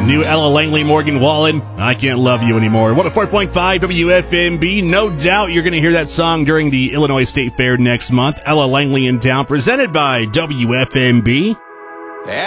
New Ella Langley, Morgan Wallen, I Can't Love You Anymore. 104.5 WFMB. No doubt you're going to hear that song during the Illinois State Fair next month. Ella Langley in town, presented by WFMB.